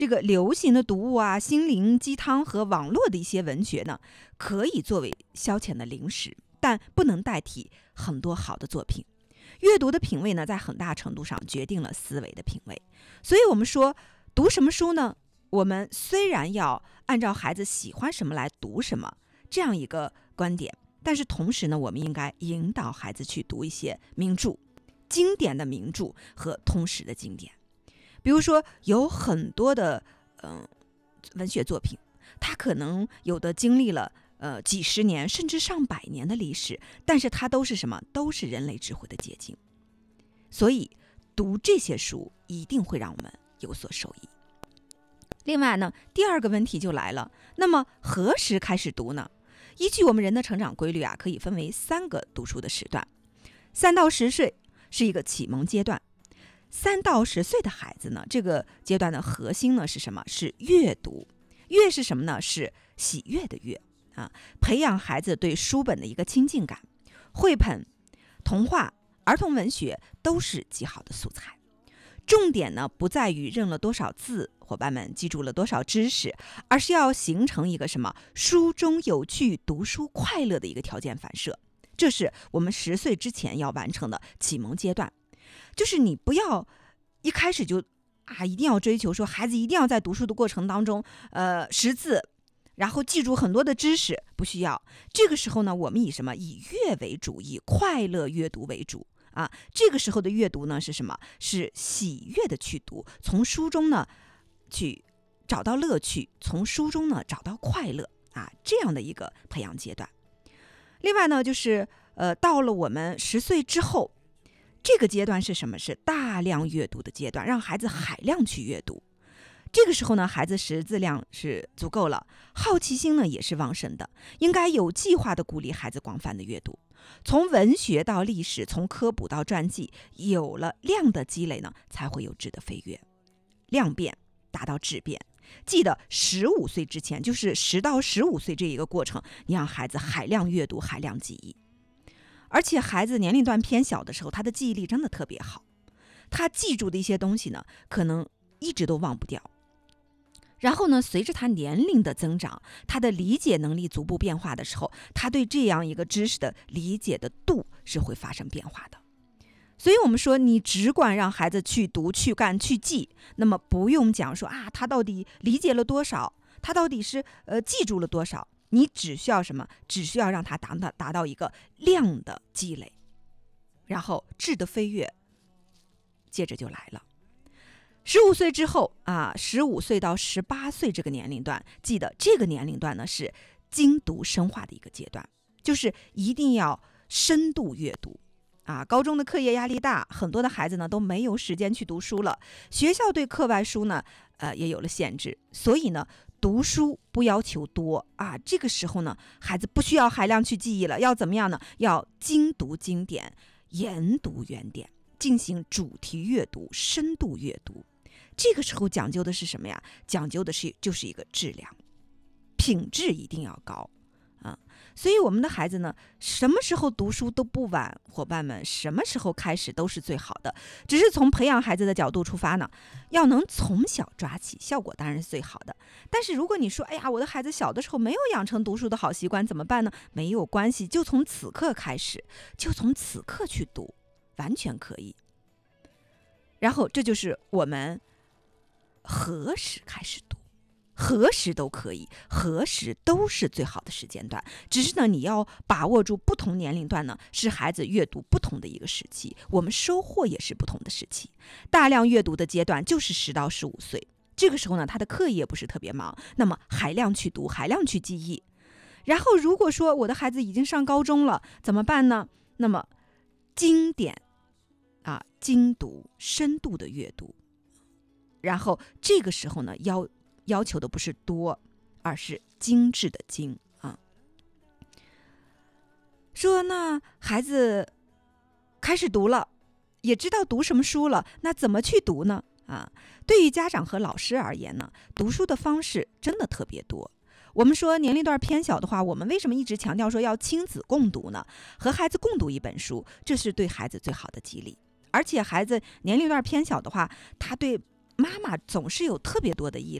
这个流行的读物啊、心灵鸡汤和网络的一些文学呢，可以作为消遣的零食，但不能代替很多好的作品。阅读的品味呢，在很大程度上决定了思维的品味。所以我们说，读什么书呢？我们虽然要按照孩子喜欢什么来读什么这样一个观点，但是同时呢，我们应该引导孩子去读一些名著、经典的名著和通识的经典。比如说，有很多的文学作品，它可能有的经历了几十年甚至上百年的历史，但是它都是什么？都是人类智慧的结晶。所以读这些书一定会让我们有所受益。另外呢，第二个问题就来了，那么何时开始读呢？依据我们人的成长规律啊，可以分为3个读书的时段。3到10岁是一个启蒙阶段。3到10岁的孩子呢，这个阶段的核心呢是什么？是阅读。阅是什么呢？是喜悦的悦啊，培养孩子对书本的一个亲近感。绘本、童话、儿童文学都是极好的素材。重点呢不在于认了多少字，伙伴们记住了多少知识，而是要形成一个什么？书中有趣、读书快乐的一个条件反射。这是我们10岁之前要完成的启蒙阶段。就是你不要一开始就一定要追求说孩子一定要在读书的过程当中识字，然后记住很多的知识，不需要。这个时候呢，我们以什么？以阅为主，以快乐阅读为主啊。这个时候的阅读呢是什么？是喜悦的去读，从书中呢去找到乐趣，从书中呢找到快乐啊，这样的一个培养阶段。另外呢，就是到了我们10岁之后，这个阶段是什么？是大量阅读的阶段，让孩子海量去阅读。这个时候呢，孩子识字量是足够了，好奇心呢也是旺盛的，应该有计划的鼓励孩子广泛的阅读。从文学到历史，从科普到传记，有了量的积累呢，才会有质的飞跃。量变达到质变。记得15岁之前，就是10到15岁这一个过程，你让孩子海量阅读，海量记忆。而且孩子年龄段偏小的时候，他的记忆力真的特别好，他记住的一些东西呢，可能一直都忘不掉。然后呢，随着他年龄的增长，他的理解能力逐步变化的时候，他对这样一个知识的理解的度是会发生变化的。所以我们说，你只管让孩子去读、去干、去记，那么不用讲说他到底理解了多少，他到底是记住了多少。你只需要什么？只需要让他达到一个量的积累，然后质的飞跃接着就来了。15岁之后15岁到18岁这个年龄段，记得这个年龄段呢是精读深化的一个阶段，就是一定要深度阅读高中的课业压力大，很多的孩子呢都没有时间去读书了，学校对课外书呢也有了限制，所以呢读书不要求多这个时候呢，孩子不需要海量去记忆了，要怎么样呢？要精读经典，研读原点，进行主题阅读、深度阅读。这个时候讲究的是什么呀？讲究的就是一个质量，品质一定要高所以我们的孩子呢，什么时候读书都不晚，伙伴们，什么时候开始都是最好的。只是从培养孩子的角度出发呢，要能从小抓起，效果当然是最好的。但是如果你说，我的孩子小的时候没有养成读书的好习惯，怎么办呢？没有关系，就从此刻开始，就从此刻去读，完全可以。然后这就是我们何时开始读。何时都可以，何时都是最好的时间段。只是呢，你要把握住不同年龄段呢，是孩子阅读不同的一个时期，我们收获也是不同的时期。大量阅读的阶段就是10到15岁，这个时候呢，他的课业不是特别忙，那么海量去读，海量去记忆。然后如果说我的孩子已经上高中了，怎么办呢？那么经典精读，深度的阅读。然后这个时候呢，要求的不是多，而是精致的精说那孩子开始读了，也知道读什么书了，那怎么去读呢？对于家长和老师而言呢，读书的方式真的特别多。我们说年龄段偏小的话，我们为什么一直强调说要亲子共读呢？和孩子共读一本书，这是对孩子最好的激励。而且孩子年龄段偏小的话，他对妈妈总是有特别多的依